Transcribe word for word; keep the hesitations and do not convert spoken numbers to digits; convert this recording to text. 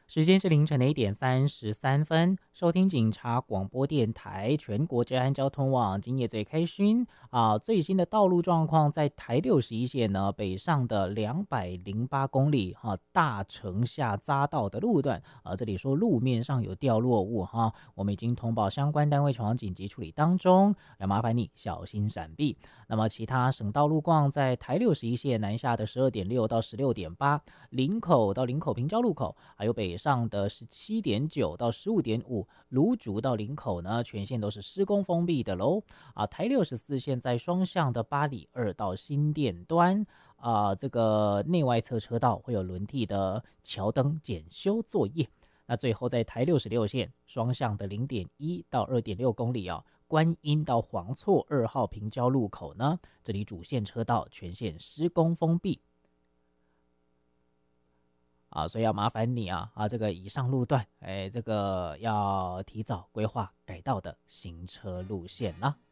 时间是凌晨的一点三十三分，收听警察广播电台全国治安交通网，今夜最开心啊！最新的道路状况，在台六十一线呢北上的两百零八公里哈、啊，大城下匝道的路段啊，这里说路面上有掉落物哈、啊，我们已经通报相关单位前往紧急处理当中，要麻烦你小心闪避。那么其他省道路况，在台六十一线南下的十二点六到十六点八，林口到林口平交路口，还有北上的十七点九到十五点五，芦竹到林口呢，全线都是施工封闭的喽。啊，台六十四线在双向的八里二到新店端，啊，这个内外侧车道会有轮替的桥灯检修作业。那最后在台六十六线双向的零点一到二点六公里啊，观音到黄厝二号平交路口呢，这里主线车道全线施工封闭。啊，所以要麻烦你啊啊，这个以上路段，哎，这个要提早规划改道的行车路线啦。